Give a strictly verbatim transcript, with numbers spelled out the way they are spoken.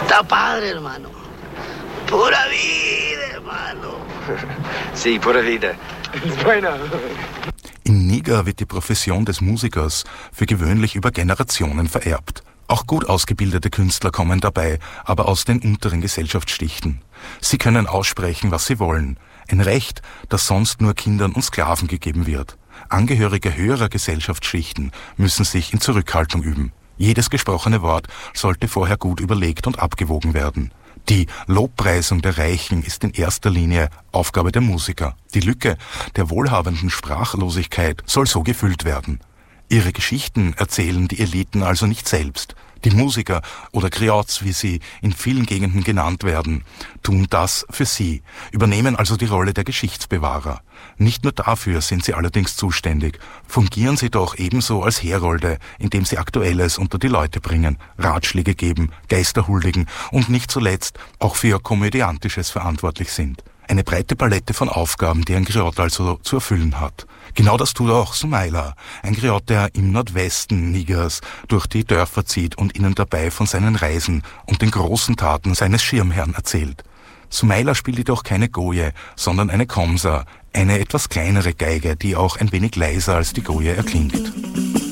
Sta padre, hermano. Pura vida, hermano. Sí, pura vida. Bueno. In Niger wird die Profession des Musikers für gewöhnlich über Generationen vererbt. Auch gut ausgebildete Künstler kommen dabei, aber aus den unteren Gesellschaftsschichten. Sie können aussprechen, was sie wollen. Ein Recht, das sonst nur Kindern und Sklaven gegeben wird. Angehörige höherer Gesellschaftsschichten müssen sich in Zurückhaltung üben. Jedes gesprochene Wort sollte vorher gut überlegt und abgewogen werden. Die Lobpreisung der Reichen ist in erster Linie Aufgabe der Musiker. Die Lücke der wohlhabenden Sprachlosigkeit soll so gefüllt werden. Ihre Geschichten erzählen die Eliten also nicht selbst. Die Musiker oder Griots, wie sie in vielen Gegenden genannt werden, tun das für sie, übernehmen also die Rolle der Geschichtsbewahrer. Nicht nur dafür sind sie allerdings zuständig, fungieren sie doch ebenso als Herolde, indem sie Aktuelles unter die Leute bringen, Ratschläge geben, Geister huldigen und nicht zuletzt auch für Komödiantisches verantwortlich sind. Eine breite Palette von Aufgaben, die ein Griot also zu erfüllen hat. Genau das tut auch Soumaila, ein Griot, der im Nordwesten Nigers durch die Dörfer zieht und ihnen dabei von seinen Reisen und den großen Taten seines Schirmherrn erzählt. Soumaila spielt jedoch keine Goje, sondern eine Komsa, eine etwas kleinere Geige, die auch ein wenig leiser als die Goje erklingt.